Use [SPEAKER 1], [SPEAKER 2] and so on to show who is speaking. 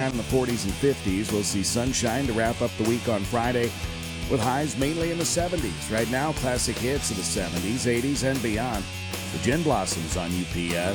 [SPEAKER 1] down in the 40s and 50s. We'll see sunshine to wrap up the week on Friday with highs mainly in the 70s. Right now, classic hits in the 70s, 80s, and beyond. The Gin Blossoms on UPS.